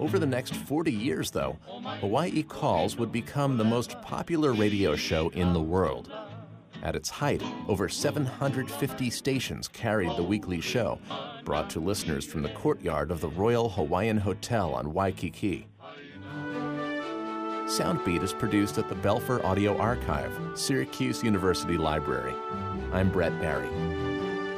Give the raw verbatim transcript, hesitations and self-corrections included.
Over the next forty years, though, Hawaii Calls would become the most popular radio show in the world. At its height, over seven hundred fifty stations carried the weekly show, brought to listeners from the courtyard of the Royal Hawaiian Hotel on Waikiki. Soundbeat is produced at the Belfer Audio Archive, Syracuse University Library. I'm Brett Barry.